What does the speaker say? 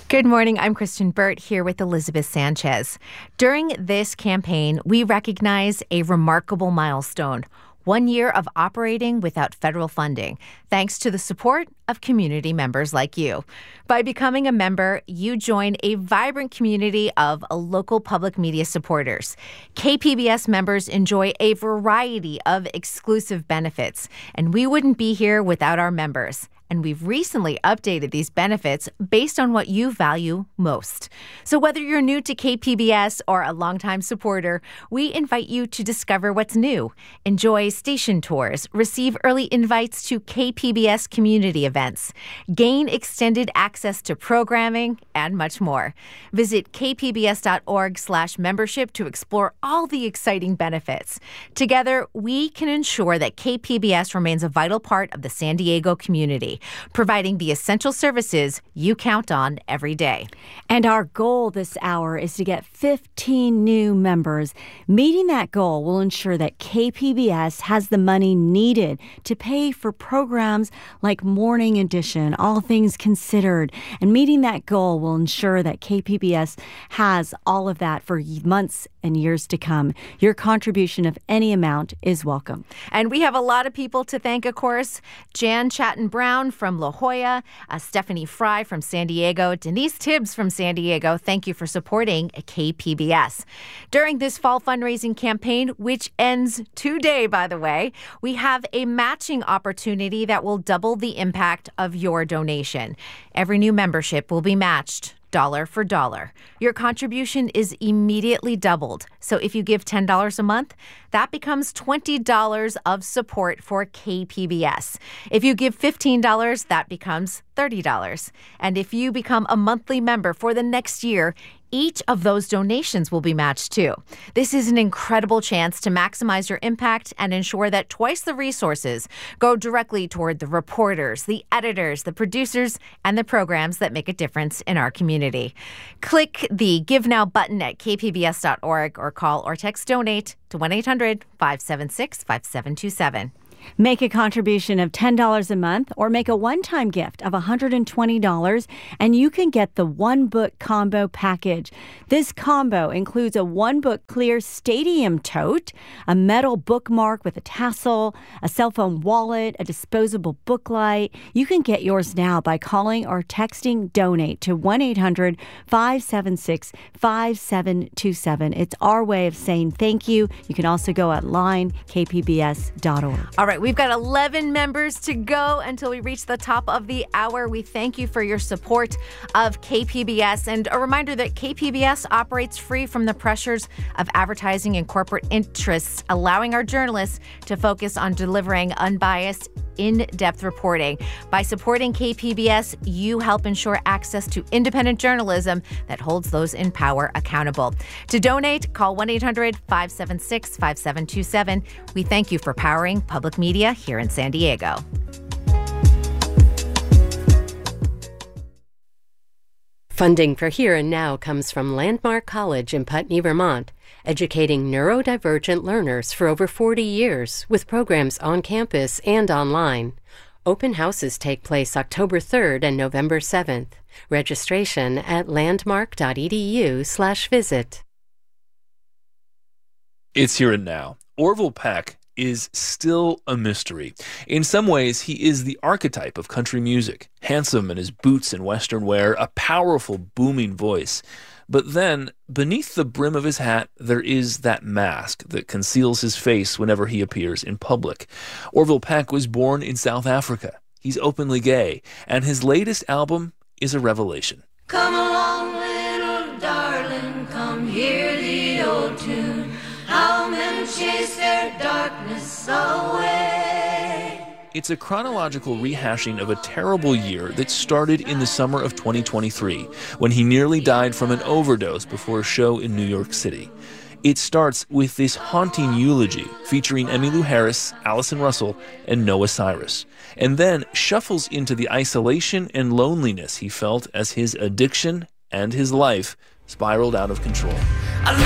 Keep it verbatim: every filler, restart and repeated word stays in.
Good morning. I'm Kristen Burt here with Elizabeth Sanchez. During this campaign, we recognize a remarkable milestone. One year of operating without federal funding, thanks to the support of community members like you. By becoming a member, you join a vibrant community of local public media supporters. K P B S members enjoy a variety of exclusive benefits, and we wouldn't be here without our members. And we've recently updated these benefits based on what you value most. So whether you're new to K P B S or a longtime supporter, we invite you to discover what's new. Enjoy station tours, receive early invites to K P B S community events, gain extended access to programming, and much more. Visit kpbs.org slash membership to explore all the exciting benefits. Together, we can ensure that K P B S remains a vital part of the San Diego community, providing the essential services you count on every day. And our goal this hour is to get fifteen new members. Meeting that goal will ensure that K P B S has the money needed to pay for programs like Morning Edition, All Things Considered. And meeting that goal will ensure that K P B S has all of that for months and years to come. Your contribution of any amount is welcome. And we have a lot of people to thank, of course. Jan Chatton-Brown from La Jolla, uh, Stephanie Fry from San Diego, Denise Tibbs from San Diego. Thank you for supporting K P B S. During this fall fundraising campaign, which ends today, by the way, we have a matching opportunity that will double the impact of your donation. Every new membership will be matched dollar for dollar. Your contribution is immediately doubled. So if you give ten dollars a month, that becomes twenty dollars of support for K P B S. If you give fifteen dollars, that becomes thirty dollars. And if you become a monthly member for the next year, each of those donations will be matched too. This is an incredible chance to maximize your impact and ensure that twice the resources go directly toward the reporters, the editors, the producers, and the programs that make a difference in our community. Click the Give Now button at k p b s dot org or call or text donate to one eight hundred five seven six five seven two seven. Make a contribution of ten dollars a month or make a one-time gift of one hundred twenty dollars and you can get the One Book Combo Package. This combo includes a One Book Clear Stadium tote, a metal bookmark with a tassel, a cell phone wallet, a disposable book light. You can get yours now by calling or texting DONATE to one eight hundred five seven six five seven two seven. It's our way of saying thank you. You can also go online, k p b s dot org. All right, we've got eleven members to go until we reach the top of the hour. We thank you for your support of K P B S. And a reminder that K P B S operates free from the pressures of advertising and corporate interests, allowing our journalists to focus on delivering unbiased, in-depth reporting. By supporting K P B S, you help ensure access to independent journalism that holds those in power accountable. To donate, call one eight hundred five seven six five seven two seven. We thank you for powering public media here in San Diego. Funding for Here and Now comes from Landmark College in Putney, Vermont, educating neurodivergent learners for over forty years with programs on campus and online. Open houses take place October third and November seventh. Registration at landmark.edu slash visit. It's Here and Now. Orville Peck is still a mystery. In some ways, he is the archetype of country music. Handsome in his boots and western wear, a powerful, booming voice. But then, beneath the brim of his hat, there is that mask that conceals his face whenever he appears in public. Orville Peck was born in South Africa. He's openly gay, and his latest album is a revelation. Come along, little darling, come hear the old tune. How men chase their darkness away. It's a chronological rehashing of a terrible year that started in the summer of twenty twenty-three, when he nearly died from an overdose before a show in New York City. It starts with this haunting eulogy featuring Emmylou Harris, Allison Russell, and Noah Cyrus, and then shuffles into the isolation and loneliness he felt as his addiction and his life spiraled out of control.